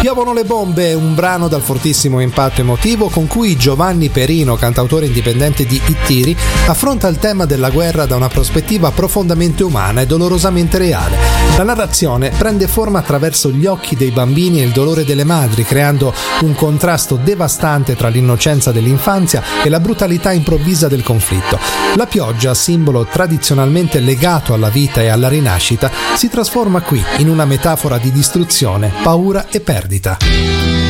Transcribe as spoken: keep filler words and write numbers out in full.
Piovono le bombe, un brano dal fortissimo impatto emotivo con cui Giovanni Perino, cantautore indipendente di Ittiri, affronta il tema della guerra da una prospettiva profondamente umana e dolorosamente reale. La narrazione prende forma attraverso gli occhi dei bambini e il dolore delle madri, creando un contrasto devastante tra l'innocenza dell'infanzia e la brutalità improvvisa del conflitto. La pioggia, simbolo tradizionalmente legato alla vita e alla rinascita, si trasforma qui in una metafora di distruzione, paura e perdita.